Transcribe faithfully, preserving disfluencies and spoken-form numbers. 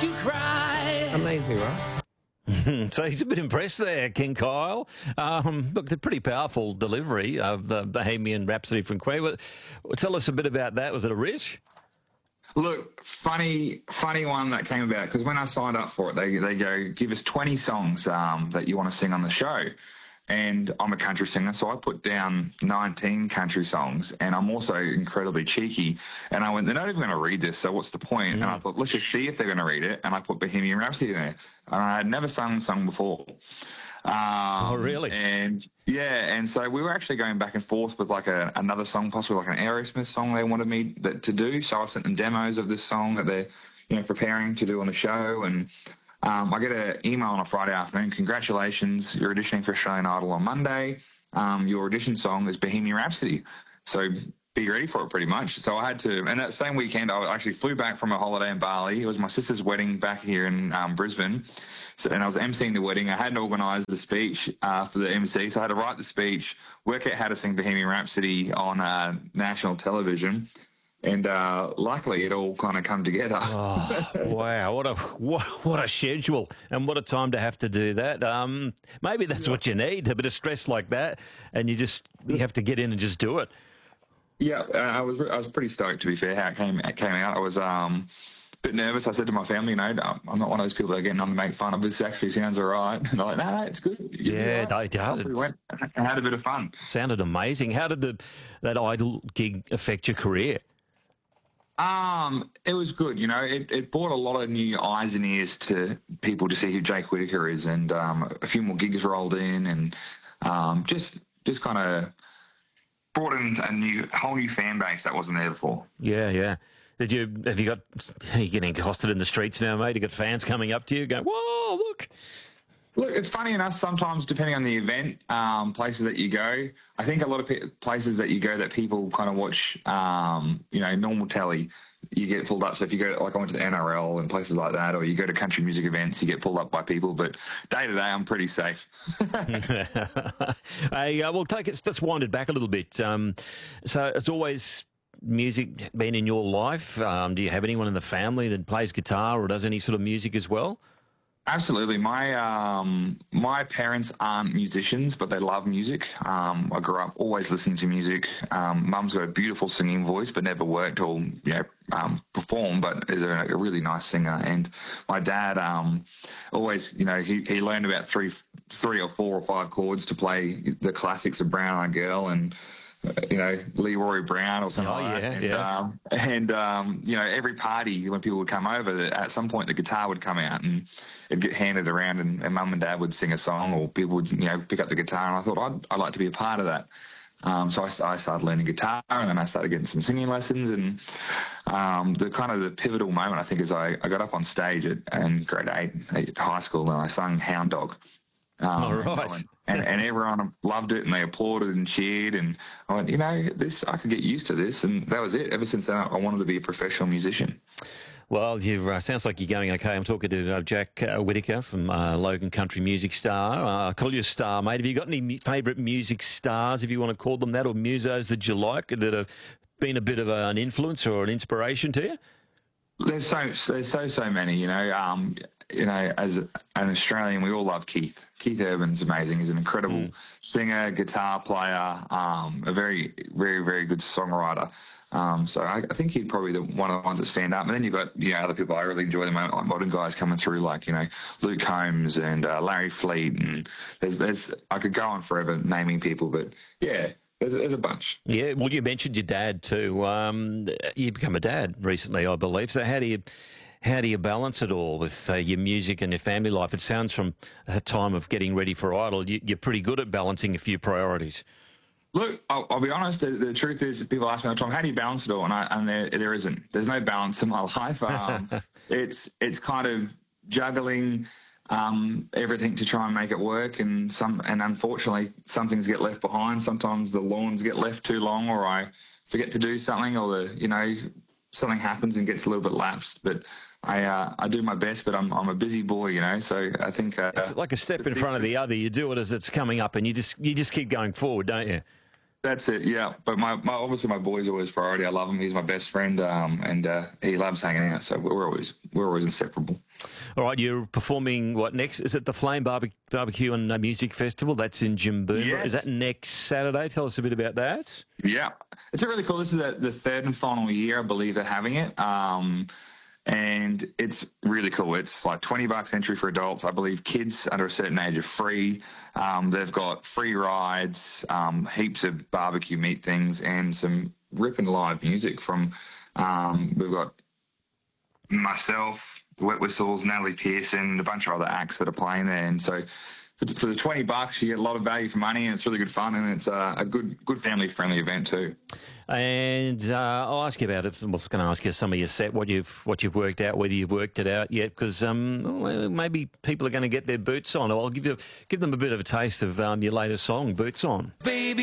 you cry. Amazing, right? So he's a bit impressed there, King Kyle. Um, look, the pretty powerful delivery of the Bohemian Rhapsody from Queen. Well, tell us a bit about that. Was it a risk? Look, funny, funny one that came about because when I signed up for it, they they go give us twenty songs um, that you want to sing on the show, and I'm a country singer, so I put down nineteen country songs, and I'm also incredibly cheeky, and I went, they're not even going to read this, so what's the point? Mm. And I thought, let's just see if they're going to read it, and I put Bohemian Rhapsody there, and I had never sung the song before. Um, oh, really? And yeah, and so we were actually going back and forth with like a, another song, possibly like an Aerosmith song they wanted me that, to do. So I sent them demos of this song that they're, you know, preparing to do on the show. And um, I get an email on a Friday afternoon. Congratulations, you're auditioning for Australian Idol on Monday. Um, your audition song is Bohemian Rhapsody. So be ready for it pretty much. So I had to, and that same weekend, I actually flew back from a holiday in Bali. It was my sister's wedding back here in um, Brisbane. So, and I was emceeing the wedding. I hadn't organised the speech uh, for the M C, so I had to write the speech, work out how to sing Bohemian Rhapsody on uh, national television, and uh, luckily it all kind of come together. Oh, wow, what a what, what a schedule, and what a time to have to do that. Um, maybe that's yeah. what you need, a bit of stress like that, and you just you have to get in and just do it. Yeah, uh, I was I was pretty stoked, to be fair, how it came it came out. I was um. bit nervous. I said to my family, you know, I'm not one of those people that are getting on to make fun of this. Actually sounds all right. And they're like, no, no, it's good. You'll yeah, right. it does. We went and had a bit of fun. Sounded amazing. How did the that Idol gig affect your career? Um, it was good. You know, it, it brought a lot of new eyes and ears to people to see who Jake Whittaker is, and um, a few more gigs rolled in, and um, just just kind of brought in a new whole new fan base that wasn't there before. Yeah, yeah. Did you have you got are you getting accosted in the streets now, mate? You got fans coming up to you going, "Whoa, look!" Look, it's funny enough. Sometimes, depending on the event, um, places that you go, I think a lot of pe- places that you go that people kind of watch, um, you know, normal telly, you get pulled up. So if you go, like I went to the N R L and places like that, or you go to country music events, you get pulled up by people. But day to day, I'm pretty safe. Hey, uh, well, take it. Let's wind it back a little bit. Um, so it's always music been in your life? Um, do you have anyone in the family that plays guitar or does any sort of music as well? Absolutely. My um, my parents aren't musicians, but they love music. Um, I grew up always listening to music. Um, Mum's got a beautiful singing voice, but never worked or you know um, performed, but is a, a really nice singer. And my dad um, always, you know, he, he learned about three three or four or five chords to play the classics of Brown Eyed Girl and you know, Leroy Brown or something oh, like yeah, that. And, yeah. um, and um, you know, every party when people would come over, at some point the guitar would come out and it'd get handed around and, and Mum and Dad would sing a song or people would, you know, pick up the guitar. And I thought I'd, I'd like to be a part of that. Um, so I, I started learning guitar and then I started getting some singing lessons. And um, the kind of the pivotal moment, I think, is I, I got up on stage at, in grade eight at high school and I sung Hound Dog. Um, All right. And, and, and everyone loved it and they applauded and cheered. And I went, you know, this I could get used to this. And that was it. Ever since then, I wanted to be a professional musician. Well, you uh, sounds like you're going okay. I'm talking to uh, Jack uh, Whittaker from uh, Logan Country Music Star. Uh, I call you a star, mate. Have you got any mu- favourite music stars, if you want to call them that, or musos that you like that have been a bit of an influence or an inspiration to you? There's so there's so so many, you know. Um, you know, as an Australian, we all love Keith. Keith Urban's amazing. He's an incredible mm. singer, guitar player, um, a very, very, very good songwriter. Um, so I, I think he'd probably be the, one of the ones that stand up. And then you've got, you know, other people I really enjoy the moment, like modern guys coming through, like, you know, Luke Combs and uh, Larry Fleet. And there's, there's, I could go on forever naming people, but yeah. There's, there's a bunch. Yeah, well, you mentioned your dad too. Um, you become a dad recently, I believe. So how do you how do you balance it all with uh, your music and your family life? It sounds from a time of getting ready for Idol, you, you're pretty good at balancing a few priorities. Look, I'll, I'll be honest. The, the truth is, people ask me all the time, "How do you balance it all?" And, I, and there, there isn't. There's no balance in my life. Um, it's it's kind of juggling um, everything to try and make it work, and some and unfortunately, some things get left behind. Sometimes the lawns get left too long, or I forget to do something, or the you know something happens and gets a little bit lapsed. But I uh, I do my best, but I'm I'm a busy boy, you know. So I think uh, it's like a step in front of the other. You do it as it's coming up, and you just you just keep going forward, don't you? That's it, yeah. But my, my obviously my boy's always priority. I love him. He's my best friend, um, and uh, he loves hanging out. So we're always we're always inseparable. All right, you're performing what next? Is it the Flame Barbe- Barbecue and uh, Music Festival? That's in Jimboomba. Yes. Is that next Saturday? Tell us a bit about that. Yeah, it's a really cool. This is a, the third and final year, I believe, they're having it. Um, and it's really cool. It's like twenty bucks entry for adults. I believe kids under a certain age are free. Um, they've got free rides, um, heaps of barbecue meat things, and some ripping live music from, um, we've got myself, the Wet Whistles, Natalie Pearson, a bunch of other acts that are playing there. And so for, for the twenty bucks, you get a lot of value for money, and it's really good fun, and it's uh, a good good family-friendly event too. And uh, I'll ask you about it. I was going to ask you some of your set, what you've what you've worked out, whether you've worked it out yet, because um, well, maybe people are going to get their boots on. I'll give you give them a bit of a taste of um, your latest song, Boots On. Baby.